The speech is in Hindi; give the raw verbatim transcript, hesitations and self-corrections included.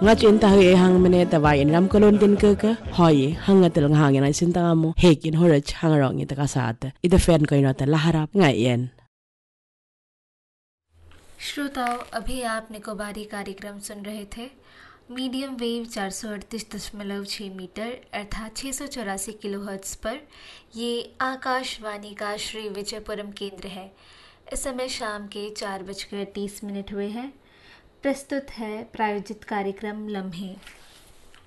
nga cinta hui hang mene ta wai ram kolon tin ke ke hoi hang atel nga hang na sin ta mo hekin hora chang rong ita ka sat ida fen ko ina ta laharap ngai yen. श्रोताओं, अभी आप निकोबारी कार्यक्रम सुन रहे थे। मीडियम वेव चार सौ अड़तीस दशमलव छः मीटर अर्थात छः सौ चौरासी किलो हर्ट्ज़ पर ये आकाशवाणी का श्री विजयपुरम केंद्र है। इस समय शाम के चार बजकर तीस मिनट हुए हैं। प्रस्तुत है प्रायोजित कार्यक्रम लम्हे।